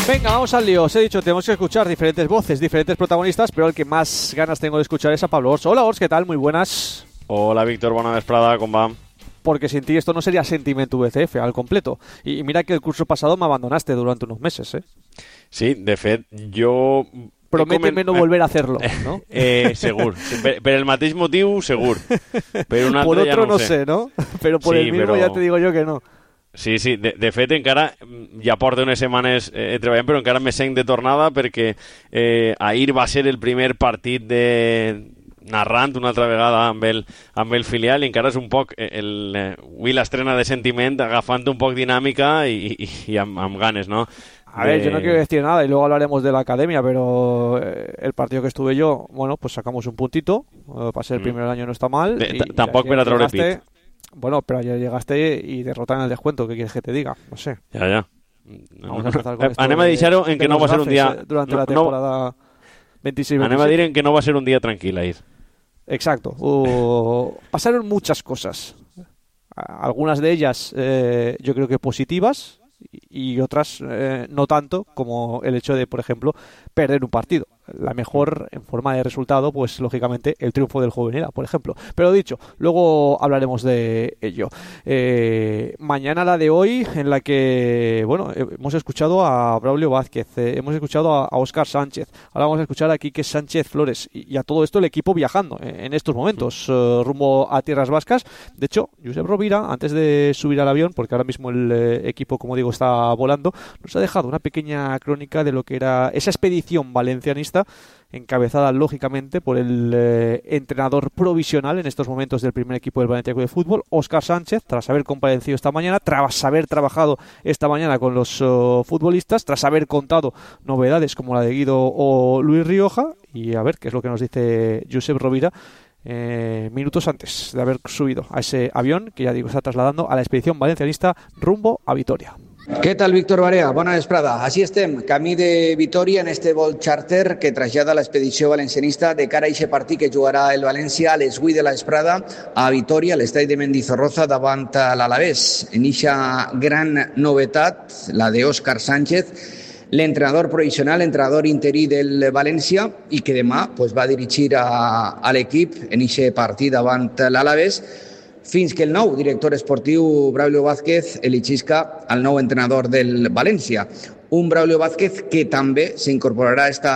Venga, vamos al lío. Os he dicho, tenemos que escuchar diferentes voces, diferentes protagonistas, pero el que más ganas tengo de escuchar es a Pablo Ors. Hola, Ors, ¿qué tal? Muy buenas. Hola, Víctor, bona vesprada, com va? Porque sin ti esto no sería Sentiment VCF al completo. Y mira que el curso pasado me abandonaste durante unos meses, ¿eh? Sí, de fet, jo... Prométeme no volver a hacerlo, ¿no? Segur. Per el mateix motiu, segur. Per un altre por otro ja no sé, ¿no? Pero por el mismo ja te digo yo que no. Sí, de fet encara ja porto unes setmanes treballant, però encara me sent de tornada perquè ahir va ser el primer partit narrant una altra vegada amb el filial i encara és un poc avui l'estrena de Sentiment agafant un poc dinàmica i amb ganes, ¿no? A ver, yo no quiero decir nada y luego hablaremos de la academia, pero el partido que estuve yo, bueno, pues sacamos un puntito, para ser el primer año no está mal. Tampoc per a treure pit. Bueno, pero ayer llegaste y derrotan el descuento, ¿qué quieres que te diga? No sé. Ja. Vamos a empezar con esto anem a deixar-ho en que no va ser un dia... Durante la temporada 26-27. Anem a dir en que no va ser un dia tranquil ahir. Exacto. Pasaron muchas cosas. Algunas de ellas yo creo que positivas y otras no tanto, como el hecho de, por ejemplo, perder un partido. La mejor en forma de resultado, pues lógicamente el triunfo del Juvenil, por ejemplo. Pero dicho, luego hablaremos de ello. Mañana la de hoy, en la que, bueno, hemos escuchado a Braulio Vázquez, hemos escuchado a Óscar Sánchez, ahora vamos a escuchar a Quique Sánchez Flores y a todo esto el equipo viajando en estos momentos rumbo a tierras vascas. De hecho, Josep Rovira, antes de subir al avión, porque ahora mismo el equipo, como digo, está volando, nos ha dejado una pequeña crónica de lo que era esa expedición valencianista, encabezada lógicamente por el entrenador provisional en estos momentos del primer equipo del Valencia Club de Fútbol, Óscar Sánchez, tras haber comparecido esta mañana, tras haber trabajado esta mañana con los futbolistas, tras haber contado novedades como la de Guido o Luis Rioja, y a ver qué es lo que nos dice Josep Rovira minutos antes de haber subido a ese avión que, ya digo, está trasladando a la expedición valencianista rumbo a Vitoria. Què tal, Víctor Barea? Bona vesprada. Així estem, camí de Vitòria en este vol charter que trasllada l'expedició valencianista de cara a aquest partit que jugarà el València a les 8 de la vesprada a Vitòria, a l'estadi de Mendizorroza, davant l'Alavés. En eixa gran novetat, la d'Òscar Sánchez, l'entrenador provisional, entrenador interí del València i que demà va dirigir a l'equip en aquest partit davant l'Alavés, fins que el nou director esportiu Braulio Vázquez eligisca el nou entrenador del València. Un Braulio Vázquez que també s'incorporarà a esta